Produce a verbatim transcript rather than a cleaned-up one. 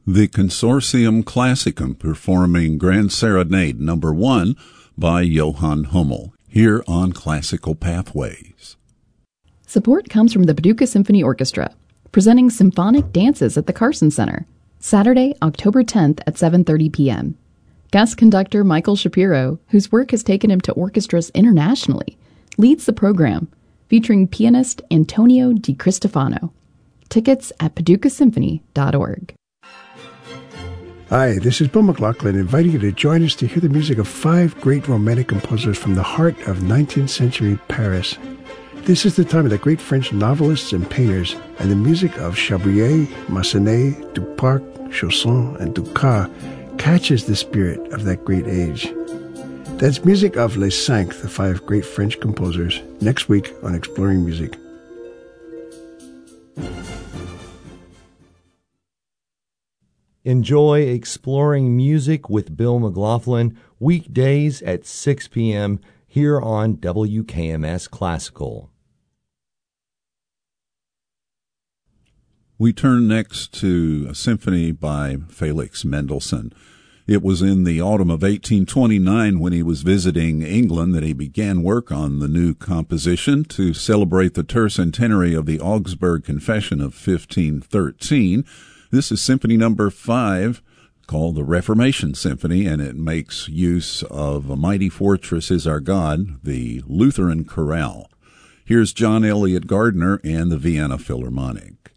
The Consortium Classicum performing Grand Serenade number one by Johann Hummel, here on Classical Pathways. Support comes from the Paducah Symphony Orchestra, presenting symphonic dances at the Carson Center, Saturday, October tenth at seven thirty p.m. Guest conductor Michael Shapiro, whose work has taken him to orchestras internationally, leads the program, featuring pianist Antonio Di Cristofano. Tickets at paducah symphony dot org. Hi, this is Bill McLaughlin, inviting you to join us to hear the music of five great Romantic composers from the heart of nineteenth century Paris. This is the time of the great French novelists and painters, and the music of Chabrier, Massenet, Duparc, Chausson, and Dukas catches the spirit of that great age. That's music of Les Cinq, the five great French composers, next week on Exploring Music. Enjoy Exploring Music with Bill McLaughlin, weekdays at six p.m. here on W K M S Classical. We turn next to a symphony by Felix Mendelssohn. It was in the autumn of eighteen twenty-nine when he was visiting England that he began work on the new composition to celebrate the tercentenary of the Augsburg Confession of fifteen thirteen. This is Symphony Number Five, called the Reformation Symphony, and it makes use of A Mighty Fortress Is Our God, the Lutheran chorale. Here's John Elliott Gardner and the Vienna Philharmonic.